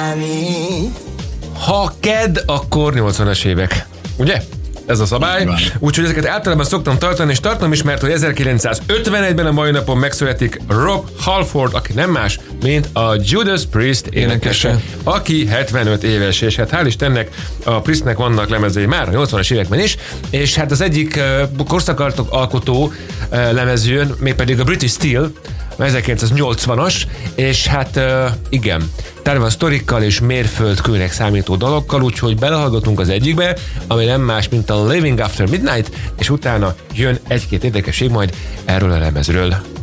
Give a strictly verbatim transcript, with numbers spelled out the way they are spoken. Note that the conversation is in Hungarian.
számít. Ha kedd, akkor nyolcvanas évek. Ugye? Ez a szabály. Úgyhogy ezeket általában szoktam tartani, és tartom is, mert hogy ezerkilencszázötvenegyben a mai napon megszületik Rob Halford, aki nem más, mint a Judas Priest énekese, Énekese. aki hetvenöt éves, és hát hál' Istennek a Priestnek vannak lemezei már a nyolcvanas években is, és hát az egyik uh, korszakaltok alkotó uh, lemezőn, mégpedig a British Steel, ezerkilencszáznyolcvanas, és hát uh, igen, tele van sztorikkal és mérföldkőnek számító dalokkal, úgyhogy belehallgatunk az egyikbe, ami nem más, mint a Living After Midnight, és utána jön egy-két érdekesség majd erről a lemezről.